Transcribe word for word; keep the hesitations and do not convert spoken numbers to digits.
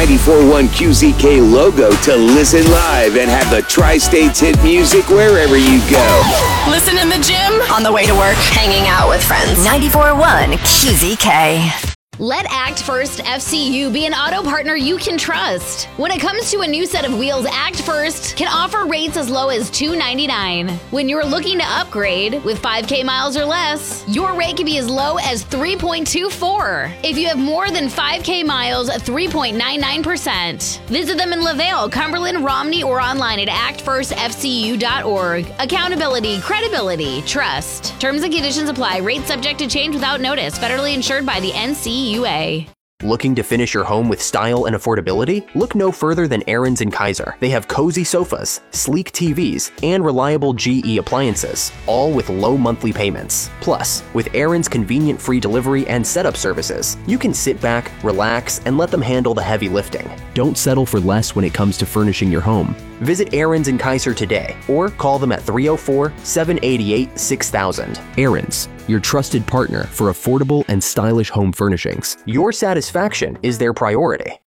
ninety-four point one Q Z K logo to listen live and have the Tri-States hit music wherever you go. Listen in the gym, on the way to work, hanging out with friends. ninety-four point one Q Z K. Let Act First F C U be an auto partner you can trust. When it comes to a new set of wheels, Act First can offer rates as low as two ninety-nine. When you're looking to upgrade with five K miles or less, your rate can be as low as three point two four. If you have more than five K miles, three point nine nine percent. Visit them in LaVale, Cumberland, Romney, or online at act first f c u dot org. Accountability, credibility, trust. Terms and conditions apply. Rates subject to change without notice. Federally insured by the N C U A. Looking to finish your home with style and affordability? Look no further than Aaron's and Kaiser. They have cozy sofas, sleek T Vs, and reliable G E appliances, all with low monthly payments. Plus, with Aaron's convenient free delivery and setup services, you can sit back, relax, and let them handle the heavy lifting. Don't settle for less when it comes to furnishing your home. Visit Aaron's and Kaiser today, or call them at three oh four, seven eight eight, six thousand. Aaron's, your trusted partner for affordable and stylish home furnishings. Your satisfaction is their priority.